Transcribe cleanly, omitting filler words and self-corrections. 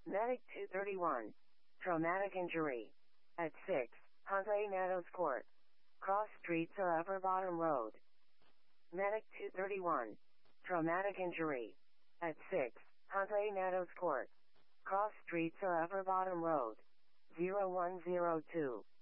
Medic 231. Traumatic injury. At 6, Huntley Meadows Court. Cross Streets or Upper Bottom Road. Medic 231. Traumatic injury. At 6, Huntley Meadows Court. Cross Streets or Upper Bottom Road. 0102.